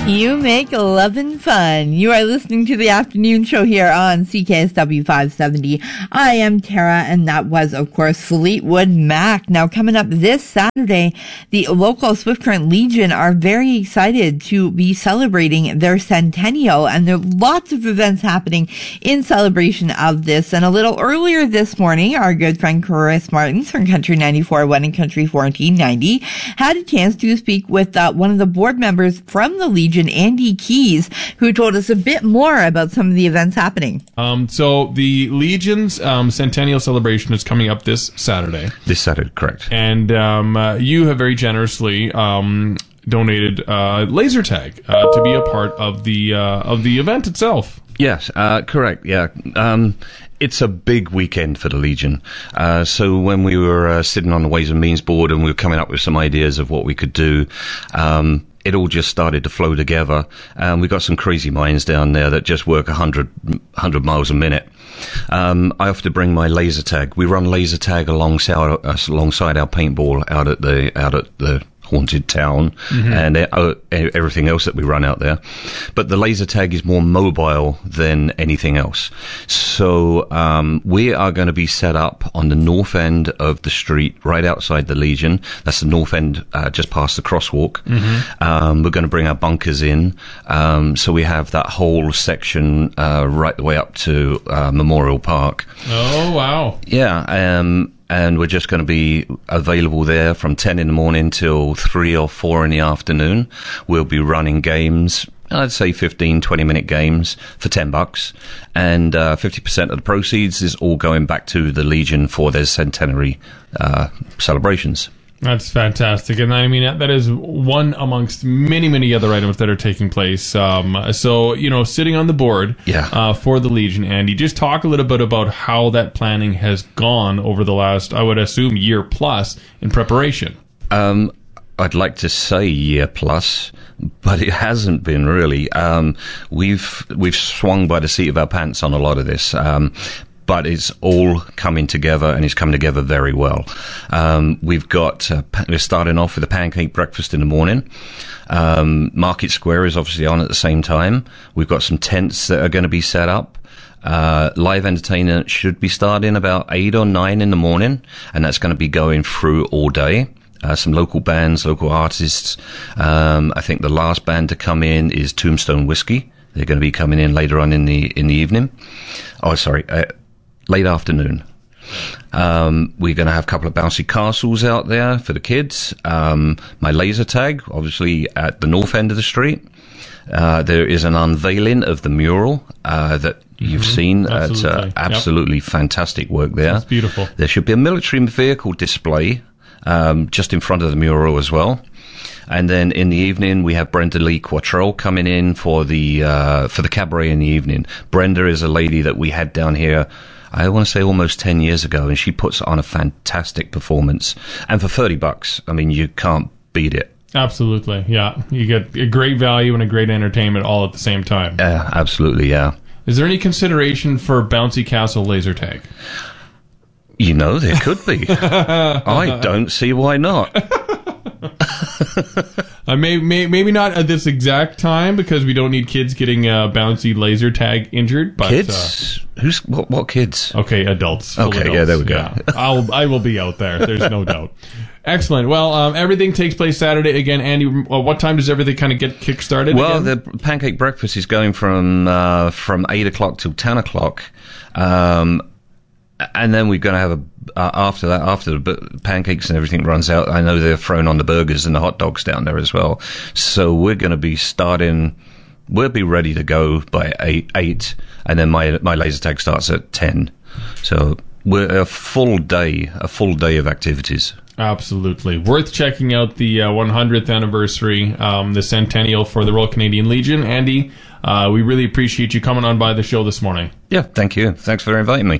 You make lovin' fun. You are listening to the afternoon show here on CKSW 570. I am Tara, and that was, of course, Fleetwood Mac. Now, coming up this Saturday, the local Swift Current Legion are very excited to be celebrating their centennial, and there are lots of events happening in celebration of this. And a little earlier this morning, our good friend Chris Martins from Country 94.1 and Country 1490 had a chance to speak with one of the board members from the Legion, Andy Keys, who told us a bit more about some of the events happening. So the Legion's centennial celebration is coming up this Saturday. This Saturday, correct. And you have very generously donated laser tag to be a part of the event itself. Yes, correct. Yeah. It's a big weekend for the Legion. So when we were sitting on the Ways and Means board and we were coming up with some ideas of what we could do, it all just started to flow together. We've got some crazy minds down there that just work 100 miles a minute. I have to bring my laser tag. We run laser tag alongside our paintball out at the haunted town, and everything else that we run out there. But the laser tag is more mobile than anything else. So we are going to be set up on the north end of the street, right outside the Legion. That's the north end, just past the crosswalk. We're going to bring our bunkers in. So we have that whole section right the way up to Memorial Park. Oh, wow. Yeah, and we're just going to be available there from 10 in the morning till 3 or 4 in the afternoon. We'll be running games, I'd say 15, 20-minute games for $10. And 50% of the proceeds is all going back to the Legion for their centenary celebrations. That's fantastic. And I mean, that is one amongst many, many other items that are taking place. So, sitting on the board for the Legion, Andy, just talk a little bit about how that planning has gone over the last, I would assume, year plus in preparation. I'd like to say year plus, but it hasn't been really. We've swung by the seat of our pants on a lot of this. But it's all coming together, and it's coming together very well. We're starting off with a pancake breakfast in the morning. Market Square is obviously on at the same time. We've got some tents that are going to be set up. Live entertainment should be starting about 8 or 9 in the morning, and that's going to be going through all day. Some local bands, local artists. I think the last band to come in is Tombstone Whiskey. They're going to be coming in later on in the evening. Oh, sorry. Late afternoon. We're going to have a couple of bouncy castles out there for the kids. My laser tag, obviously, at the north end of the street. There is an unveiling of the mural that you've seen. Absolutely. It's absolutely fantastic work there. That's beautiful. There should be a military vehicle display just in front of the mural as well. And then in the evening, we have Brenda Lee Quattrell coming in for the cabaret in the evening. Brenda is a lady that we had down here, I want to say almost 10 years ago, and she puts on a fantastic performance. And for $30, I mean, you can't beat it. Absolutely, yeah. You get a great value and a great entertainment all at the same time. Yeah, absolutely, yeah. Is there any consideration for Bouncy Castle laser tag? There could be. I don't see why not. Maybe not at this exact time, because we don't need kids getting bouncy laser tag injured. But, kids? What kids? Okay, adults. Okay, adults. yeah, there we go. Yeah. I will be out there. There's no doubt. Excellent. Well, everything takes place Saturday. Again, Andy, what time does everything kind of get kick-started? Well, again? the pancake breakfast is going from 8 o'clock till 10 o'clock. And then we're going to have after the pancakes and everything runs out, I know they're thrown on the burgers and the hot dogs down there as well. So we're going to be we'll be ready to go by 8, and then my laser tag starts at 10. So we're a full day of activities. Absolutely. Worth checking out the 100th anniversary, the centennial for the Royal Canadian Legion. Andy, we really appreciate you coming on by the show this morning. Yeah, thank you. Thanks for inviting me.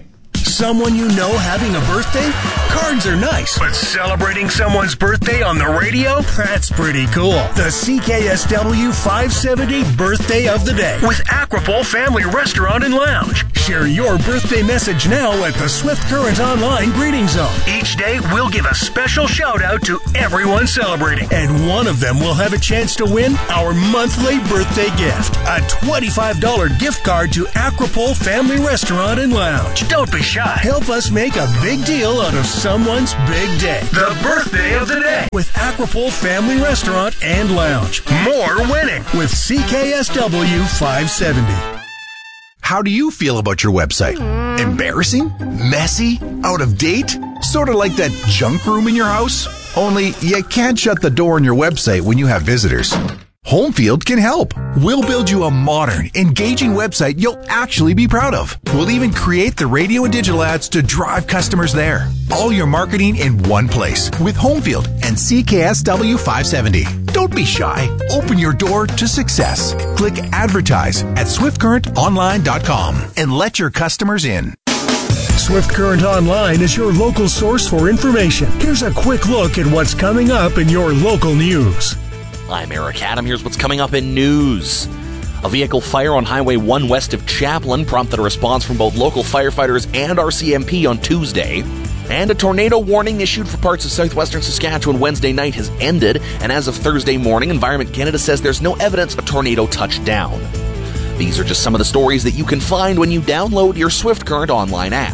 Someone you know having a birthday? Cards are nice, but celebrating someone's birthday on the radio? That's pretty cool. The CKSW 570 Birthday of the Day with Aquapole Family Restaurant and Lounge. Share your birthday message now at the Swift Current Online Greeting Zone. Each day, we'll give a special shout out to everyone celebrating, and one of them will have a chance to win our monthly birthday gift, a $25 gift card to Aquapole Family Restaurant and Lounge. Don't be shy. Help us make a big deal out of someone's big day. The Birthday of the Day with Aquapole Family Restaurant and Lounge. More winning with CKSW 570. How do you feel about your website? Embarrassing? Messy? Out of date? Sort of like that junk room in your house? Only you can't shut the door on your website when you have visitors. Homefield can help. We'll build you a modern, engaging website you'll actually be proud of. We'll even create the radio and digital ads to drive customers there. All your marketing in one place with Homefield and CKSW 570. Don't be shy. Open your door to success. Click advertise at swiftcurrentonline.com and let your customers in. Swift Current Online is your local source for information. Here's a quick look at what's coming up in your local news. I'm Eric Adam. Here's what's coming up in news. A vehicle fire on Highway 1 west of Chaplin prompted a response from both local firefighters and RCMP on Tuesday. And a tornado warning issued for parts of southwestern Saskatchewan Wednesday night has ended. And as of Thursday morning, Environment Canada says there's no evidence a tornado touched down. These are just some of the stories that you can find when you download your Swift Current Online app.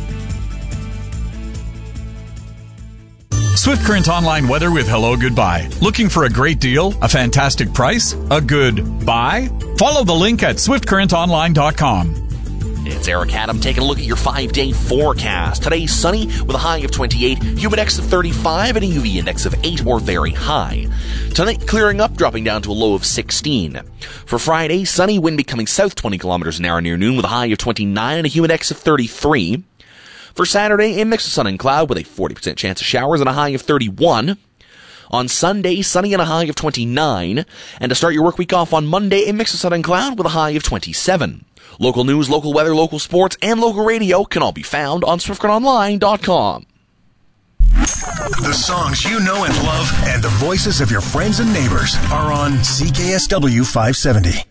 Swift Current Online weather with Hello Goodbye. Looking for a great deal? A fantastic price? A good buy? Follow the link at swiftcurrentonline.com. It's Eric Adam taking a look at your 5-day forecast. Today, sunny with a high of 28, humid index of 35, and a UV index of 8 or very high. Tonight, clearing up, dropping down to a low of 16. For Friday, sunny, wind becoming south 20 kilometers an hour near noon with a high of 29 and a humid index of 33. For Saturday, a mix of sun and cloud with a 40% chance of showers and a high of 31. On Sunday, sunny and a high of 29. And to start your work week off on Monday, a mix of sun and cloud with a high of 27. Local news, local weather, local sports, and local radio can all be found on SwiftCurrentOnline.com. The songs you know and love and the voices of your friends and neighbors are on CKSW 570.